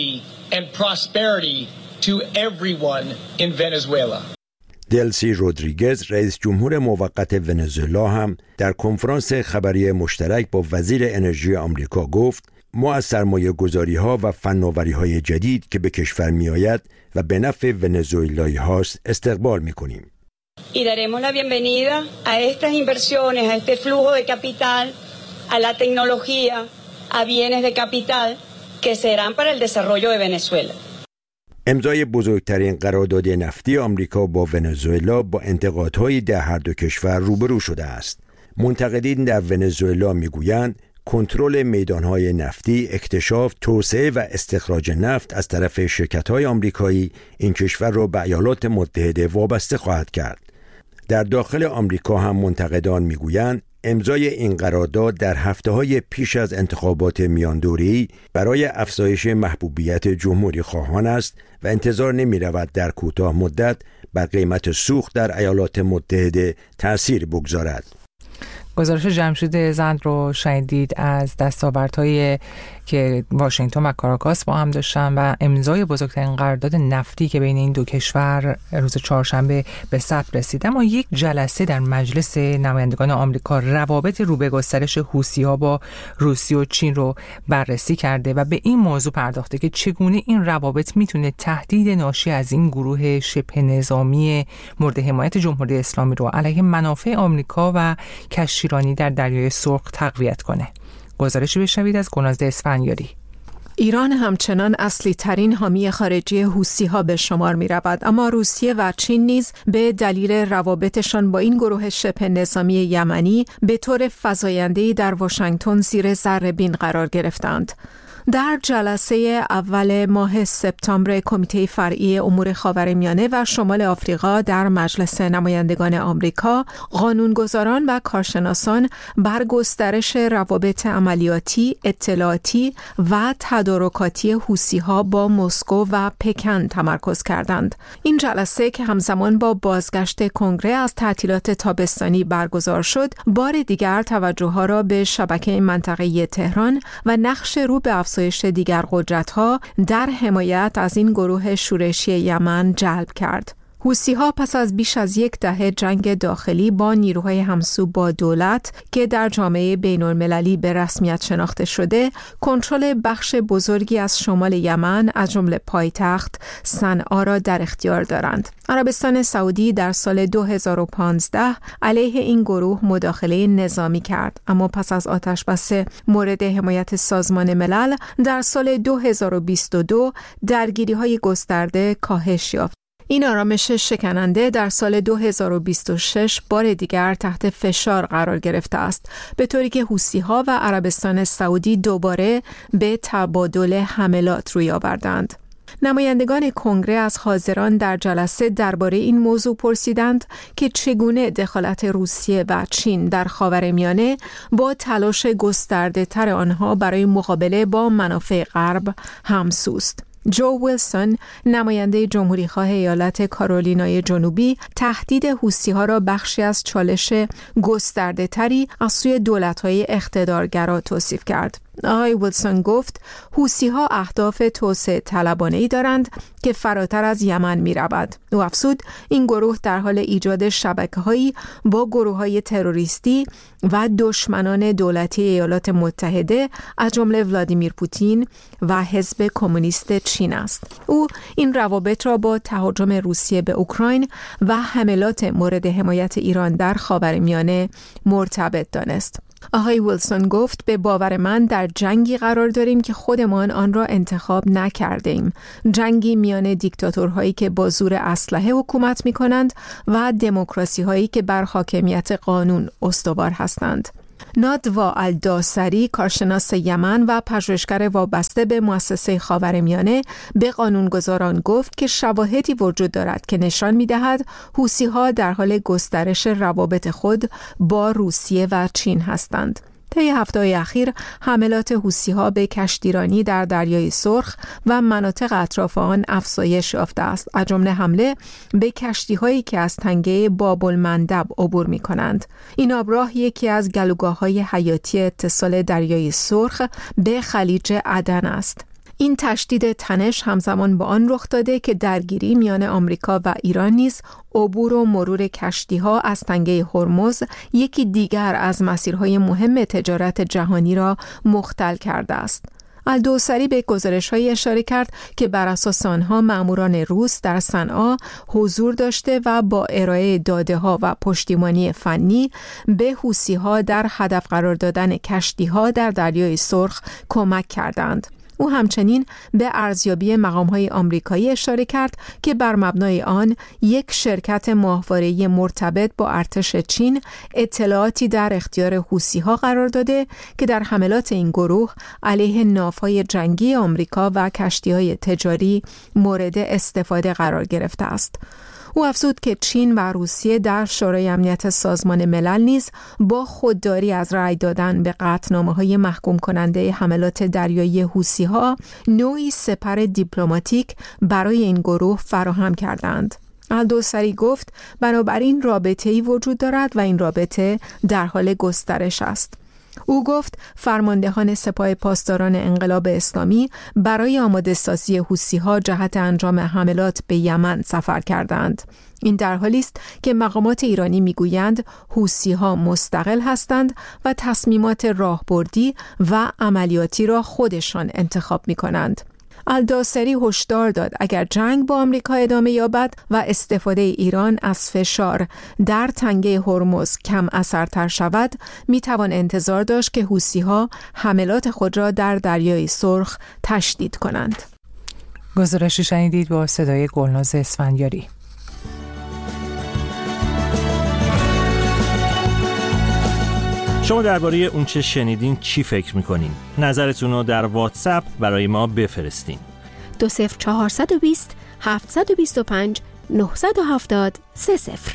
and prosperity to everyone in Venezuela. دلسی رودریگز رئیس جمهور موقت ونزوئلا هم در کنفرانس خبری مشترک با وزیر انرژی آمریکا گفت ما از سرمایه گذاری ها و فناوری های جدید که به کشور می آید و به نفع ونزوئلایی هاست استقبال می کنیم. Y daremos la bienvenida a estas inversiones, a este flujo de capital, a la tecnología, a bienes de capital que serán para el desarrollo de Venezuela. امضای بزرگترین قرارداد نفتی آمریکا با ونزوئلا با انتقادهای در هر دو کشور روبرو شده است. منتقدین در ونزوئلا میگویند کنترل میدانهای نفتی، اکتشاف، توسعه و استخراج نفت از طرف شرکت‌های آمریکایی این کشور را به ایالات متحده وابسته خواهد کرد. در داخل آمریکا هم منتقدان میگویند امضای این قرارداد در هفته‌های پیش از انتخابات میاندوره‌ای برای افزایش محبوبیت جمهوری خواهان است و انتظار نمی‌رود در کوتاه مدت بر قیمت سوخت در ایالات متحده تأثیر بگذارد. گزارش جمشید زند رو شنیدید از دستاوردهای که واشنگتن و کاراکاس با هم داشتن و امضای بزرگترین قرارداد نفتی که بین این دو کشور روز چهارشنبه به ثبت رسید. اما یک جلسه در مجلس نمایندگان آمریکا روابط رو به گسترش حوثی‌ها با روسیه و چین رو بررسی کرده و به این موضوع پرداخته که چگونه این روابط میتونه تهدید ناشی از این گروه شبه نظامی مورد حمایت جمهوری اسلامی رو علیه منافع آمریکا و کشتیرانی در دریای سرخ تقویت کنه. گزارشی بشنوید از گنازده اسفندیاری. ایران همچنان اصلی ترین حامی خارجی حوثی‌ها به شمار می رود، اما روسیه و چین نیز به دلیل روابطشان با این گروه شبه نظامی یمنی به طور فزاینده‌ای در واشنگتن زیر ذره‌بین قرار گرفتند. در جلسه اول ماه سپتامبر کمیته فرعی امور خاورمیانه و شمال آفریقا در مجلس نمایندگان آمریکا، قانونگذاران و کارشناسان بر گسترش روابط عملیاتی، اطلاعاتی و تدارکاتی حوثی‌ها با مسکو و پکن تمرکز کردند. این جلسه که همزمان با بازگشت کنگره از تعطیلات تابستانی برگزار شد، بار دیگر توجه‌ها را به شبکه منطقه‌ای تهران و نقش رو به افزایش دیگر قدرت‌ها در حمایت از این گروه شورشی یمن جلب کرد. حوثی‌ها پس از بیش از یک دهه جنگ داخلی با نیروهای همسو با دولت که در جامعه بین‌المللی به رسمیت شناخته شده، کنترل بخش بزرگی از شمال یمن از جمله پایتخت صنعا را در اختیار دارند. عربستان سعودی در سال دو هزار و پانزده علیه این گروه مداخله نظامی کرد، اما پس از آتشبس مورد حمایت سازمان ملل در سال دو هزار و بیست و دو درگیری‌های گسترده کاهش یافت. این آرامش شکننده در سال دو هزار و بیست و شش بار دیگر تحت فشار قرار گرفته است، به طوری که حوثی‌ها و عربستان سعودی دوباره به تبادل حملات روی آوردند. نمایندگان کنگره از حاضران در جلسه درباره این موضوع پرسیدند که چگونه دخالت روسیه و چین در خاورمیانه با تلاش گسترده تر آنها برای مقابله با منافع غرب همسوست. جو ویلسون، نماینده جمهوریخواه ایالت کارولینای جنوبی، تهدید حوثی‌ها را بخشی از چالش گسترده تری از سوی دولت‌های اقتدارگرا توصیف کرد. آقای ویلسون گفت حوثی‌ها اهداف توسعه طلبانه‌ای دارند که فراتر از یمن می‌رود. او افزود این گروه در حال ایجاد شبکه‌هایی با گروه‌های تروریستی و دشمنان دولتی ایالات متحده از جمله ولادیمیر پوتین و حزب کمونیست چین است. او این روابط را با تهاجم روسیه به اوکراین و حملات مورد حمایت ایران در خاورمیانه مرتبط دانست. آقای ویلسون گفت به باور من در جنگی قرار داریم که خودمان آن را انتخاب نکرده ایم. جنگی میان دیکتاتورهایی که با زور اسلحه حکومت می کنند و دموکراسی هایی که بر حاکمیت قانون استوار هستند. نادوا الداسری، کارشناس یمن و پژوهشگر وابسته به مؤسسه خاورمیانه، به قانونگذاران گفت که شواهدی وجود دارد که نشان می‌دهد حوثی‌ها در حال گسترش روابط خود با روسیه و چین هستند. طی هفته‌های اخیر حملات حوثی‌ها به کشتیرانی در دریای سرخ و مناطق اطراف آن افزایش یافته است، از جمله حمله به کشتی‌هایی که از تنگه باب المندب عبور می‌کنند. این آبراه یکی از گلوگاه‌های حیاتی اتصال دریای سرخ به خلیج عدن است. این تشدید تنش همزمان با آن رخ داده که درگیری میان آمریکا و ایران نیز عبور و مرور کشتی‌ها از تنگه هرمز یکی دیگر از مسیرهای مهم تجارت جهانی را مختل کرده است. الدوسری به گزارش‌های اشاره کرد که بر اساس آنها ماموران روس در صنعا حضور داشته و با ارائه داده‌ها و پشتیبانی فنی به حوثی‌ها در هدف قرار دادن کشتی‌ها در دریای سرخ کمک کردند. او همچنین به ارزیابی مقام‌های آمریکایی اشاره کرد که بر مبنای آن یک شرکت ماهواره‌ای مرتبط با ارتش چین اطلاعاتی در اختیار حوثی‌ها قرار داده که در حملات این گروه علیه ناوهای جنگی آمریکا و کشتی‌های تجاری مورد استفاده قرار گرفته است. او افزود که چین و روسیه در شورای امنیت سازمان ملل نیز با خودداری از رأی دادن به قطعنامه‌های محکوم کننده حملات دریایی حوثی‌ها نوعی سپر دیپلماتیک برای این گروه فراهم کردند. الدوسری گفت بنابراین رابطه‌ای وجود دارد و این رابطه در حال گسترش است. او گفت فرماندهان سپاه پاسداران انقلاب اسلامی برای آماده سازی حوثی‌ها جهت انجام حملات به یمن سفر کردند. این در حالی است که مقامات ایرانی میگویند حوثی‌ها مستقل هستند و تصمیمات راهبردی و عملیاتی را خودشان انتخاب می‌کنند. الدوسری هشدار داد اگر جنگ با آمریکا ادامه یابد و استفاده ایران از فشار در تنگه هرمز کم اثرتر شود، میتوان انتظار داشت که حوثی‌ها حملات خود را در دریای سرخ تشدید کنند. گزارشی شنیدید با صدای گلناز اسفندیاری. شما درباره اون چه شنیدین چی فکر میکنین؟ نظرتون رو در واتساپ برای ما بفرستین. دو صفر چهارصد و بیست هفتصد و بیست و پنج نهصد و هفتاد سه صفر.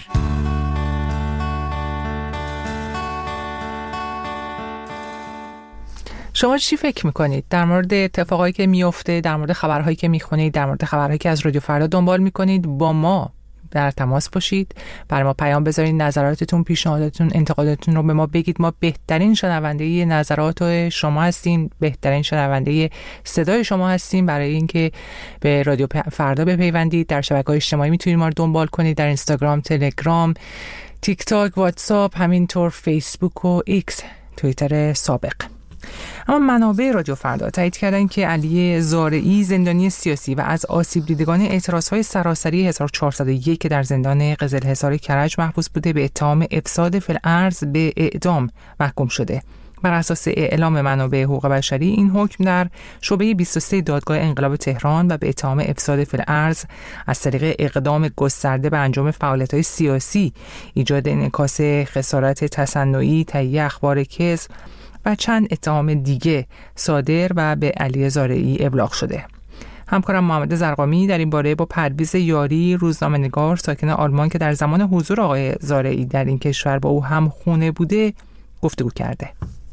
شما چی فکر میکنید در مورد اتفاقایی که میفته، در مورد خبرهایی که میخونید، در مورد خبرهایی که از رادیو فردا دنبال میکنید؟ با ما در تماس باشید، برای ما پیام بذارید، نظراتتون، پیشنهاداتتون، انتقاداتتون رو به ما بگید. ما بهترین شنونده نظرات شما هستیم، بهترین شنونده صدای شما هستیم. برای اینکه به رادیو فردا بپیوندید در شبکه‌های اجتماعی میتونید ما رو دنبال کنید، در اینستاگرام، تلگرام، تیک تاک، واتساپ، همینطور فیسبوک و ایکس، توییتر سابق. اما منابع رادیو فردا تایید کردن که علی زارعی زندانی سیاسی و از آسیب دیدگان اعتراضهای سراسری هزار و چهارصد و یک که در زندان قزلحصار کرج محبوس بوده به اتهام افساد فی الارض به اعدام محکوم شده. بر اساس اعلام منابع حقوق بشری این حکم در شعبه بیست و سه دادگاه انقلاب تهران و به اتهام افساد فی الارض از طریق اقدام گسترده به انجام فعالیت‌های سیاسی، ایجاد انعکاس خسارت تصنعی، تهیه اخبار کذب و چند اتهام دیگه صادر و به علی زارعی ابلاغ شده. همکارم محمد زرقامی در این باره با پرویز یاری، روزنامه‌نگار ساکن آلمان که در زمان حضور آقای زارعی در این کشور با او هم خونه بوده گفتگو کرده.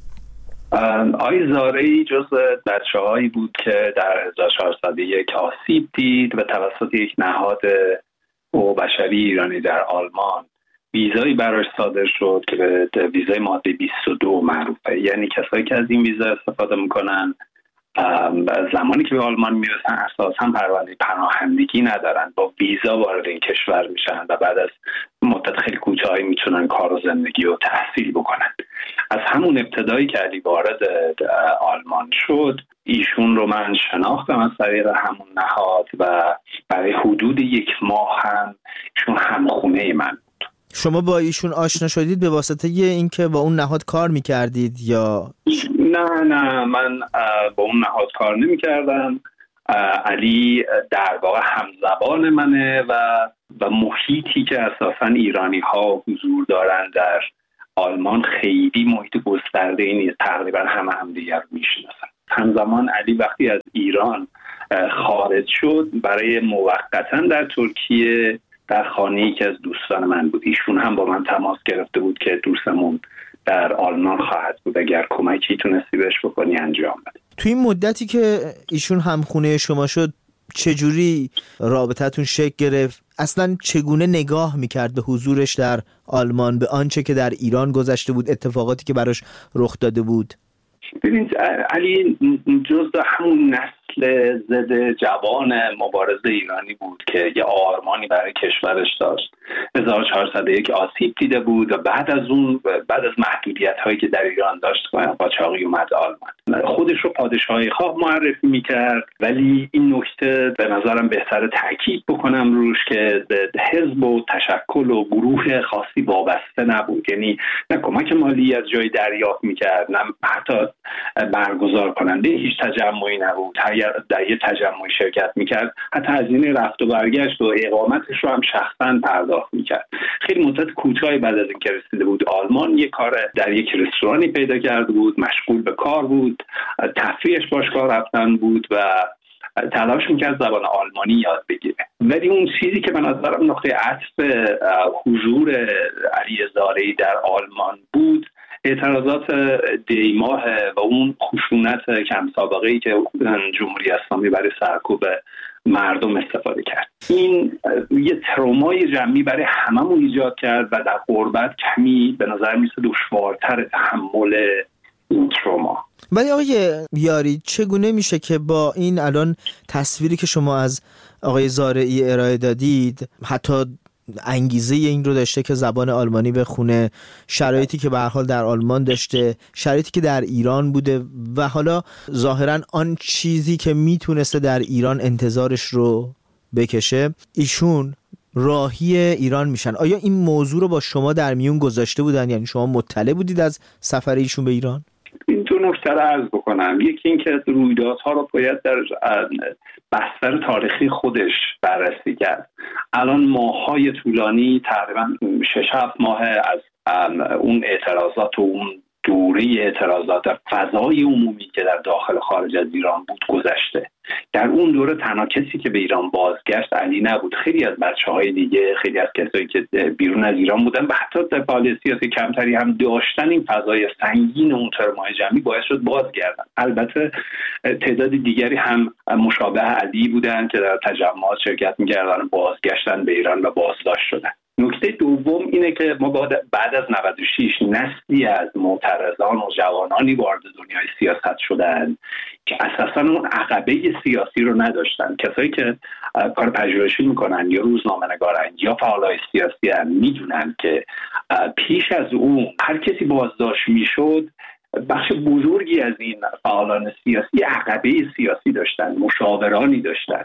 آقای زارعی جزو بچه‌هایی بود که در هزار و چهارصد و یک آسیب دید و توسط یک نهاد حقوق بشری ایرانی در آلمان ویزایی براش صادر شد که به ویزای ماده بیست و دو معروفه. یعنی کسایی که از این ویزا استفاده میکنن زمانی که به آلمان میرسن اساساً پرونده پناهندگی ندارن، با ویزا وارد این کشور میشن و بعد از مدت خیلی کوتاهی میتونن کار و زندگی و تحصیل بکنن. از همون ابتدایی که علی وارد آلمان شد ایشون رو من شناختم از طریق همون نهاد و برای حدود یک ماه هم ایشون همخونه من. شما با ایشون آشنا شدید به واسطه اینکه با اون نهاد کار میکردید یا؟ نه نه من با اون نهاد کار نمیکردم. علی در واقع همزبان منه و و محیطی که اساساً ایرانی ها حضور دارن در آلمان خیلی محیط گسترده‌ای نیست، تقریبا همه همدیگر رو میشناسن. همزمان علی وقتی از ایران خارج شد برای موقتاً در ترکیه در خانه‌ای که از دوستان من بود. ایشون هم با من تماس گرفته بود که دوستمون در آلمان خواهد بود، اگر کمکی تونستی بهش بکنی انجام بده. توی این مدتی که ایشون هم خونه شما شد چجوری رابطتون شکل گرفت؟ اصلا چگونه نگاه میکرد به حضورش در آلمان، به آنچه که در ایران گذشته بود، اتفاقاتی که براش رخ داده بود؟ ببینید علی جزء همون نسل نسل ضد جوان مبارز ایرانی بود که یه آرمانی برای کشورش داشت. هزار و چهارصد و یک آسیب دیده بود و بعد از اون بعد از محدودیت هایی که در ایران داشت قاچاقی اومد آلمان. خودش رو پادشاهی خواه معرفی میکرد، ولی این نکته به نظرم بهتره تاکید بکنم روش که حزب و تشکل و گروه خاصی وابسته نبود. یعنی نه کمک مالی از جای دریافت میکرد، نه حتی برگزار کننده هیچ تجمعی نبود. اگر در یه تجمعی شرکت میکرد حتی هزینه رفت و برگشت و اقامتش رو هم شخصا پرداخت میکرد. خیلی مدت کوتاهی بعد از اینکه رسیده بود آلمان یک کار در یک رستورانی پیدا کرده بود، مشغول به کار بود، تفریحش باشگاه رفتن بود و تلاش میکرد زبان آلمانی یاد بگیره. ولی اون چیزی که به نظرم نقطه عطف حضور علی زارعی در آلمان بود اعتراضات دیماه و اون خشونت کم سابقه‌ای که جمهوری اسلامی برای سرکوب مردم استفاده کرد. این یه ترومای جمعی برای هممون ایجاد کرد و در غربت کمی به نظر میسه دشوارتر تحمل این تروما. ولی آقای یاری چگونه میشه که با این الان تصویری که شما از آقای زارعی ارائه دادید، حتی انگیزه این رو داشته که زبان آلمانی بخونه، شرایطی که به هر حال در آلمان داشته، شرایطی که در ایران بوده و حالا ظاهرا آن چیزی که میتونسته در ایران انتظارش رو بکشه، ایشون راهی ایران میشن. آیا این موضوع رو با شما در میون گذاشته بودن؟ یعنی شما مطلع بودید از سفر ایشون به ایران؟ این دو نکته رو عرض بکنم. یکی این که رویدادها رو باید در بستر تاریخی خودش بررسی کرد. الان ماه‌های طولانی، تقریبا شش هفت ماه از اون اعتراضات و اون دوره اعتراضات در فضای عمومی که در داخل خارج از ایران بود گذشته. در اون دوره تنها کسی که به ایران بازگشت علی نبود. خیلی از بچه‌های دیگه، خیلی از کسایی که بیرون از ایران بودن و حتی در فعالیت سیاسی کمتری هم داشتن، این فضای سنگین اون ترمای جمعی باعث شد بازگردن. البته تعداد دیگری هم مشابه علی بودن که در تجمعات شرکت می‌کردن و بازگشتن به ایران و بازداشت شدن. نکته دوم اینه که ما بعد از نود و شش نسلی از معترضان و جوانانی وارد دنیای سیاست شدن که اساساً اون عقبه سیاسی رو نداشتن. کسایی که کار پژوهشی میکنن یا روزنامه‌نگارن یا فعالای سیاسی هم میدونن که پیش از اون هر کسی بازداشت میشد، بخش بزرگی از این فعالان سیاسی عقبه سیاسی داشتن، مشاورانی داشتن،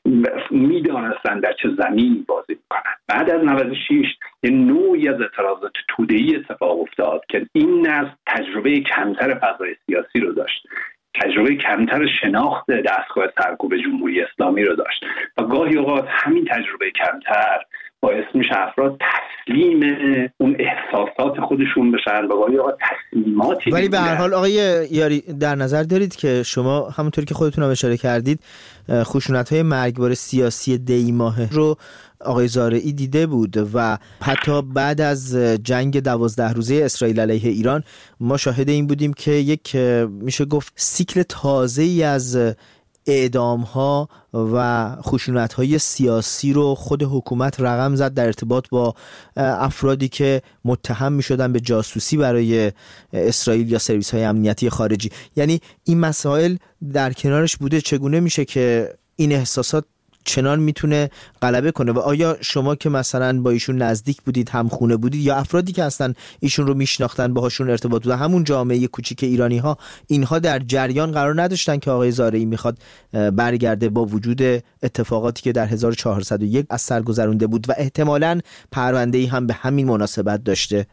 میدانستن در چه زمینی بازی میکنن. بعد از نود و شش یه نوعی از اعتراضات توده‌ای اتفاق افتاد که این نسل تجربه کمتر فضای سیاسی رو داشت، تجربه کمتر شناخت دستگاه سرکوب جمهوری اسلامی رو داشت و گاهی اوقات همین تجربه کمتر باعث میشه افراد تسلیم اون احساسات خودشون بشن و گاهی اوقات تسلیماتی. ولی به هر حال آقای یاری در نظر دارید که شما همونطوری که خودتون هم اشاره کردید خشونت‌های مرگبار سیاسی دی ماهه رو آقای زارعی دیده بود و حتی بعد از جنگ دوازده روزه اسرائیل علیه ایران ما شاهد این بودیم که یک میشه گفت سیکل تازه‌ای از اعدام‌ها و خشونت‌های سیاسی رو خود حکومت رقم زد در ارتباط با افرادی که متهم می‌شدن به جاسوسی برای اسرائیل یا سرویس‌های امنیتی خارجی. یعنی این مسائل در کنارش بوده. چگونه میشه که این احساسات چنان میتونه غلبه کنه و آیا شما که مثلا با ایشون نزدیک بودید، هم خونه بودید، یا افرادی که اصلا ایشون رو میشناختن باهاشون ارتباط بوده، همون جامعه کوچیک ایرانی ها، اینها در جریان قرار نداشتن که آقای زارعی میخواد برگرده با وجود اتفاقاتی که در هزار و چهارصد و یک از سر گذرونده بود و احتمالاً پرونده‌ای هم به همین مناسبت داشته؟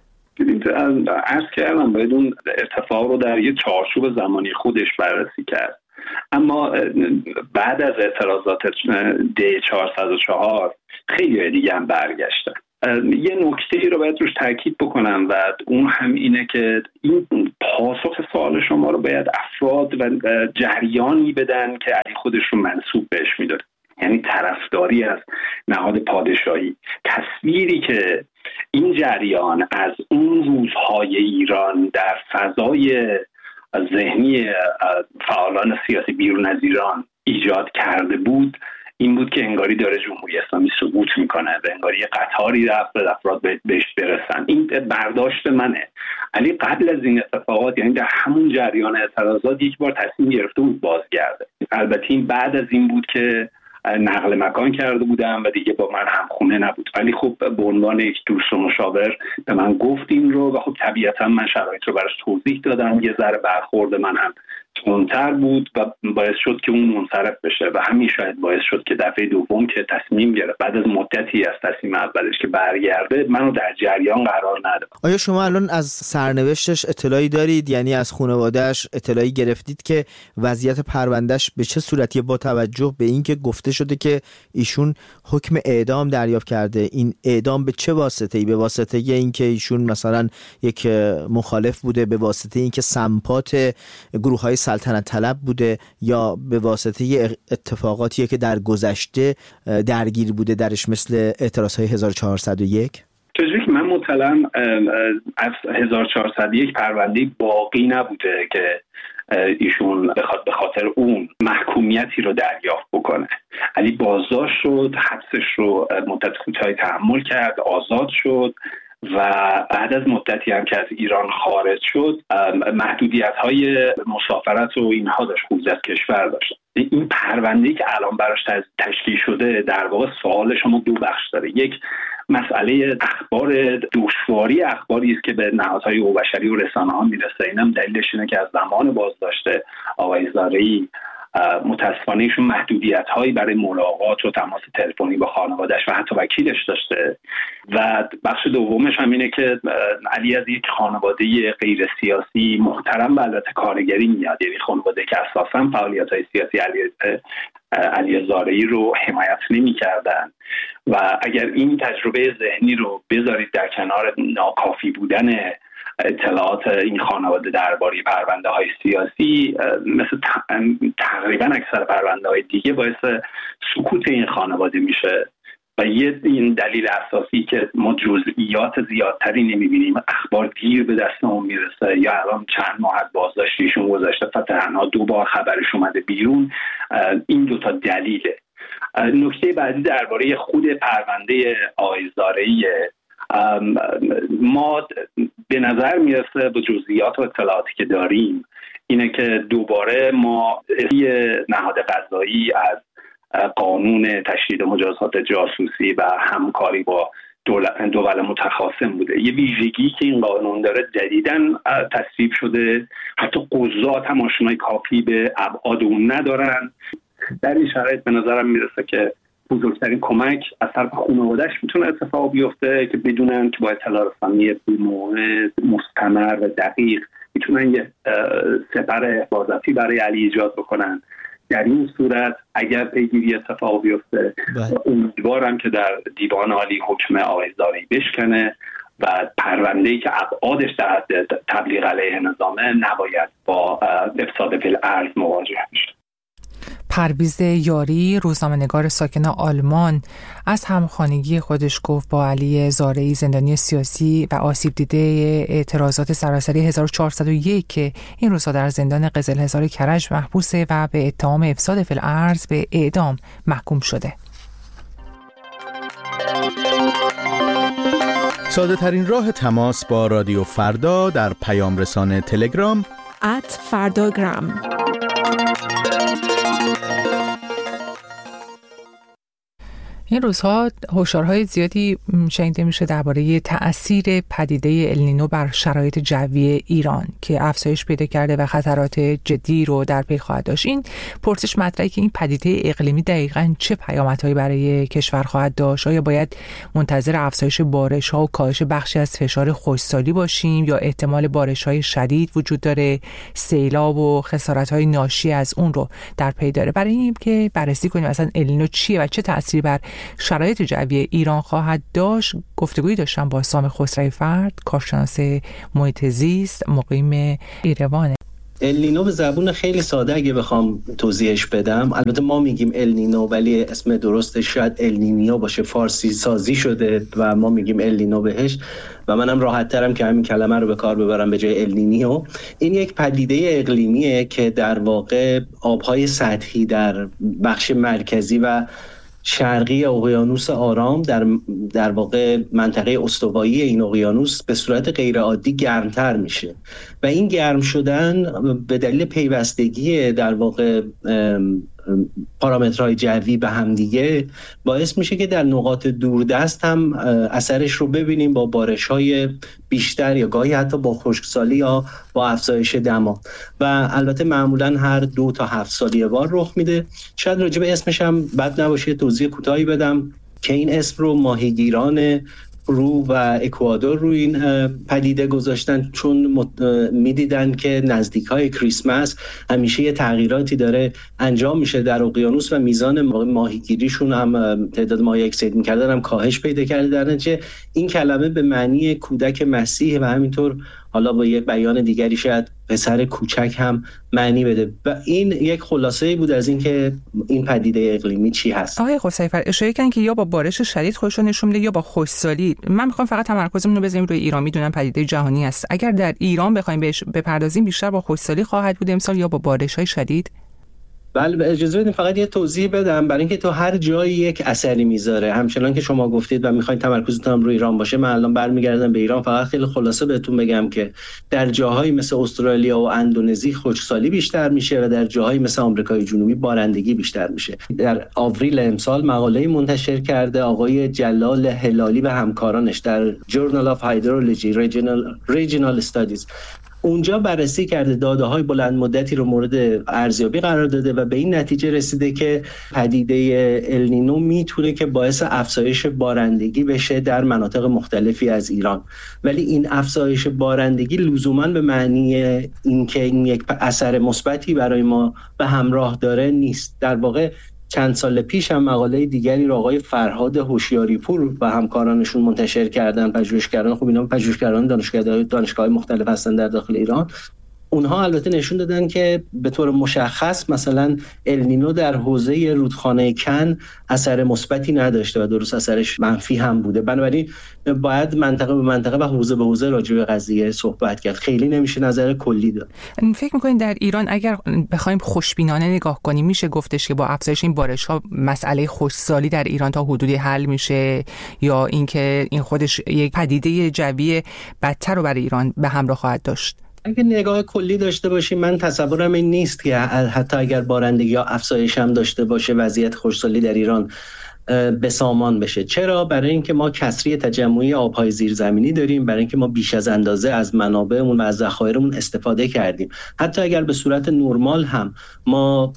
عرض کردم باید اون اتفاق رو در یه چارچوب زمانی خودش بررسی کرد. اما بعد از اعتراضات دی چهارصد و چهار خیلی دیگه هم برگشتن. یه نکته رو باید روش تاکید بکنم و اون هم اینه که این پاسخ سوال شما رو باید افراد و جریانی بدن که علی خودش رو منسوب بهش میداره، یعنی طرفداری از نهاد پادشاهی. تصویری که این جریان از اون روزهای ایران در فضای ذهنی فعالان سیاسی بیرون از ایران ایجاد کرده بود این بود که انگاری داره جمهوری اسلامی سقوط میکنه و انگاری یه قطاری رفت و افراد بهش برسن. این برداشت منه. علی قبل از این اتفاقات، یعنی در همون جریان اعتراضات، یک بار تصمیم گرفته بود بازگرده. البته این بعد از این بود که نقل مکان کرده بودم و دیگه با من همخونه نبود، ولی خب به عنوان یک دوست و مشاور به من گفت این رو و خب طبیعتا من شرایط رو براش توضیح دادم. یه ذره برخورد من هم تندتر بود و باعث شد که اون منصرف بشه و همین شاید باعث شد که دفعه دوم که تصمیم گرفت بعد از مدتی از تصمیم اولش که برگرده، منو در جریان قرار نداد. آیا شما الان از سرنوشتش اطلاعی دارید؟ یعنی از خانواده‌اش اطلاعی گرفتید که وضعیت پروندهش به چه صورتیه، با توجه به اینکه گفته شده که ایشون حکم اعدام دریافت کرده؟ این اعدام به چه واسطه‌ای؟ به واسطه اینکه ایشون مثلا یک مخالف بوده، به واسطه اینکه سمپات گروه‌های سلطنت طلب بوده، یا به واسطه اتفاقاتیه که در گذشته درگیر بوده درش، مثل اعتراضهای هزار و چهارصد و یک؟ چجوری که من مطلعم از هزار و چهارصد و یک پرونده باقی نبوده که ایشون بخواد به خاطر اون محکومیتی رو دریافت بکنه. علی بازداشت شد، حبسش رو مدت کوتاهی تحمل کرد، آزاد شد و بعد از مدتی هم که از ایران خارج شد محدودیت‌های مسافرت و اینها داشت، خروج از کشور داشت. این پرونده‌ای که الان براش تشکیل شده در واقع سوال شما دو بخش داره. یک، مسئله اخبار، دشواری اخباری است که به نهادهای حقوق‌بشری و رسانه‌ها میرسه. اینم دلیلش اینه که از زمان بازداشت آقای زارعی متاسفانه ایشون محدودیت‌هایی برای ملاقات و تماس تلفنی با خانواده‌اش و حتی وکیلش داشته. و بخش دومش هم اینه که علی از یک خانواده غیر سیاسی محترم و البته کارگری میاد، یعنی خانواده که اساساً فعالیت‌های سیاسی علی علی زارعی رو حمایت نمی‌کردن و اگر این تجربه ذهنی رو بذارید در کنار ناکافی بودن اطلاعات این خانواده درباره پرونده های سیاسی، مثل تقریبا اکثر پرونده های دیگه باعث سکوت این خانواده میشه و یه این دلیل اساسی که ما جزئیات زیادتری نمیبینیم، اخبار دیر به دستمون میرسه یا الان چند ماه از بازداشتیشون گذشته و تنها دو بار خبرش اومده بیرون، این دوتا دلیله. نکته بعدی درباره خود پرونده آقای زارعی، ما به نظر میرسه با جزئیات و اطلاعاتی که داریم اینه که دوباره ما یه نهاد قضایی از قانون تشدید مجازات جاسوسی و همکاری با دول متخاصم بوده. یه ویژگی که این قانون داره جدیداً تصویب شده، حتی قضات هم آشنایی کافی به ابعاد اون ندارن. در این شرایط به نظرم میرسه که بزرگترین کمک از طرف خانواده‌اش میتونه اتفاق بیفته که بدونن که با اطلاع رسانی مستمر و دقیق میتونن یه سپر حفاظتی برای علی ایجاد بکنن. در این صورت اگر پیگیری اتفاق بیفته، امیدوارم که در دیوان عالی حکم آقای زارعی بشکنه و پرونده‌ای که ابعادش در حد تبلیغ علیه نظامه نباید با افساد فی الارض مواجه بشه. پرویز یاری، روزنامه‌نگار ساکن آلمان، از همخانگی خودش گفت با علی زارعی، زندانی سیاسی و آسیب دیده اعتراضات سراسری هزار و چهارصد و یک که این روزها در زندان قزل هزار کرج محبوسه و به اتهام افساد فی الارض به اعدام محکوم شده. ساده ترین راه تماس با رادیو فردا در پیام رسانه تلگرام ات فرداگرام. این روزها هشدارهای زیادی شنیده میشه درباره تأثیر پدیده النینو بر شرایط جوی ایران که افزایش پیدا کرده و خطرات جدی رو در پی خواهد داشت. این پرسش مطرحه که این پدیده اقلیمی دقیقاً چه پیامدهایی برای کشور خواهد داشت؟ آیا باید منتظر افزایش بارش‌ها و کاهش بخشی از فشار خشکسالی باشیم یا احتمال بارش‌های شدید وجود داره، سیلاب و خسارت‌های ناشی از اون رو در پی داره؟ برای این که بررسی کنیم اصلا النینو چیه و چه تأثیری بر شرایط جوی ایران خواهد داشت، گفتگویی داشتم با سام خسروی فرد، کارشناس محیط زیست مقیم ایروان. النینو به زبون خیلی ساده اگه بخوام توضیحش بدم، البته ما میگیم النینو ولی اسم درستش شاید النینیو باشه، فارسی سازی شده و ما میگیم النینو بهش و منم راحت ترم که همین کلمه رو به کار ببرم به جای النینیو. این یک پدیده اقلیمیه که در واقع آبهای سطحی در بخش مرکزی و شرقی اقیانوس آرام در در واقع منطقه استوایی این اقیانوس به صورت غیر عادی گرمتر میشه و این گرم شدن به دلیل پیوستگی در واقع پارامترهای جوی به هم دیگه باعث میشه که در نقاط دوردست هم اثرش رو ببینیم با بارش‌های بیشتر یا گاهی حتی با خشکسالی یا با افزایش دما و البته معمولا هر دو تا هفت سال یه بار رخ میده. شاید راجع به اسمش هم بد نباشه توضیح کوتاهی بدم که این اسم رو ماهیگیران رو و اکوادور رو این پدیده گذاشتن چون میدیدن که نزدیک های کریسمس همیشه یه تغییراتی داره انجام میشه در اقیانوس و میزان ماهیگیریشون هم تعداد ماهی اکسید میکردن هم کاهش پیدا کرده. در نتیجه این کلمه به معنی کودک مسیح و همینطور حالا با یه بیان دیگری شاید پسر کوچک هم معنی بده و این یک خلاصه‌ای بود از اینکه این پدیده اقلیمی چی هست. آقای قصیفر اشاره کردن که یا با بارش شدید خودشون نشون میده یا با خشکسالی. من میخوام فقط تمرکزمون رو بزنیم روی ایران. میدونم پدیده جهانی است. اگر در ایران بخوایم بهش بپردازیم بیشتر با خشکسالی خواهد بود امسال یا با بارش‌های شدید؟ بله اجازه بدید فقط یه توضیح بدم برای اینکه تو هر جایی یک اثری میذاره. همچنان که شما گفتید و میخواین تمرکزتون روی ایران باشه، من الان برمیگردم به ایران. فقط خیلی خلاصه بهتون بگم که در جاهایی مثل استرالیا و اندونزی خشکسالی بیشتر میشه و در جاهایی مثل آمریکای جنوبی بارندگی بیشتر میشه. در آوریل امسال مقاله‌ای منتشر کرده آقای جلال هلالی و همکارانش در Journal of Hydrology Regional Regional Studies. اونجا بررسی کرده داده‌های بلند مدتی رو مورد ارزیابی قرار داده و به این نتیجه رسیده که پدیده النینو میتونه که باعث افزایش بارندگی بشه در مناطق مختلفی از ایران، ولی این افزایش بارندگی لزوماً به معنی اینکه این یک اثر مثبتی برای ما به همراه داره نیست. در واقع چند سال پیش هم مقاله دیگری رو آقای فرهاد هوشیاری‌پور و همکارانشون منتشر کردن، پژوهشگران. خب اینا پژوهشگران دانشگاه دانشگاه‌های مختلف هستن در داخل ایران. اونها البته نشون دادن که به طور مشخص مثلا النینو در حوزه رودخانه کن اثر مثبتی نداشته و درست اثرش منفی هم بوده. بنابراین باید منطقه به منطقه و حوزه به حوزه راجع به قضیه صحبت کرد. خیلی نمیشه نظر کلی داد. فکر می‌کنید در ایران اگر بخوایم خوشبینانه نگاه کنیم میشه گفتش که با افزایش این بارش‌ها مسئله خشکسالی در ایران تا حدودی حل میشه یا اینکه این خودش یک پدیده جوی بدتر رو برای ایران به همراه خواهد داشت؟ اگه نگاه کلی داشته باشیم من تصورم این نیست که حتی اگر بارندگی یا افزایش هم داشته باشه وضعیت خشکسالی در ایران به سامان بشه. چرا؟ برای اینکه ما کسری تجمعی آبهای زیرزمینی داریم، برای اینکه ما بیش از اندازه از منابعمون و از ذخایرمون استفاده کردیم. حتی اگر به صورت نرمال هم ما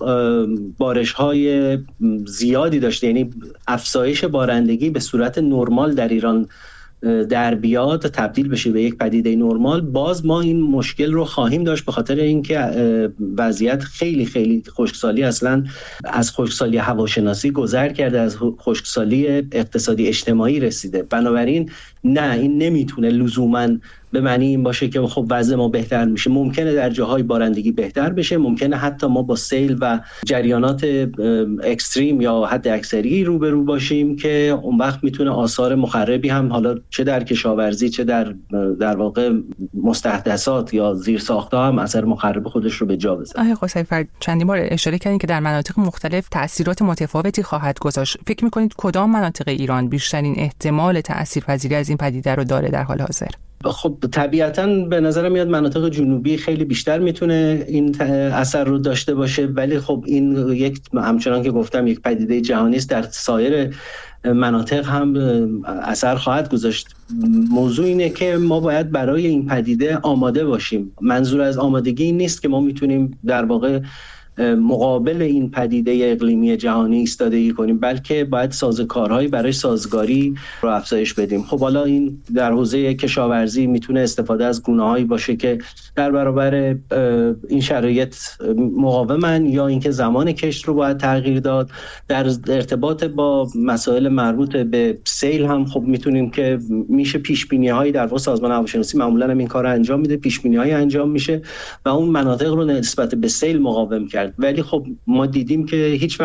بارش‌های زیادی داشته، یعنی افزایش بارندگی به صورت نرمال در ایران در بیاد تبدیل بشه به یک پدیده نرمال، باز ما این مشکل رو خواهیم داشت به خاطر اینکه وضعیت خیلی خیلی خشکسالی اصلا از خشکسالی هواشناسی گذر کرده، از خشکسالی اقتصادی اجتماعی رسیده. بنابراین نه، این نمیتونه لزوماً به معنی این باشه که خب وضع ما بهتر میشه. ممکنه در جاهای بارندگی بهتر بشه، ممکنه حتی ما با سیل و جریانات اکستریم یا حد اکثری روبرو باشیم که اون وقت میتونه آثار مخربی هم حالا چه در کشاورزی چه در در واقع مستحدثات یا زیرساخت‌ها هم اثر مخرب خودش رو به جا بذاره. آقای قصیفر چندین بار اشاره کردین که در مناطق مختلف تأثیرات متفاوتی خواهد گذاشت. فکر می‌کنید کدام مناطق ایران بیشترین احتمال تأثیرپذیری از این پدیده رو داره در حال حاضر؟ خب طبیعتاً به نظر میاد مناطق جنوبی خیلی بیشتر میتونه این اثر رو داشته باشه، ولی خب این یک همچنان که گفتم یک پدیده جهانی است، در سایر مناطق هم اثر خواهد گذاشت. موضوع اینه که ما باید برای این پدیده آماده باشیم. منظور از آمادگی این نیست که ما میتونیم در واقع مقابل این پدیده اقلیمی جهانی ایستادگی کنیم، بلکه باید سازوکارهایی برای سازگاری رو افزایش بدیم. خب حالا این در حوزه کشاورزی میتونه استفاده از گونه‌هایی باشه که در برابر این شرایط مقاومن، یا اینکه زمان کشت رو باید تغییر داد. در ارتباط با مسائل مربوط به سیل هم خب میتونیم که میشه پیش بینی هایی در واقع سازمان هواشناسی معمولا هم این کار انجام میده، پیش بینی هایی انجام میشه و اون مناطق رو نسبت به سیل مقاوم کرد. ولی خب ما دیدیم که هیچ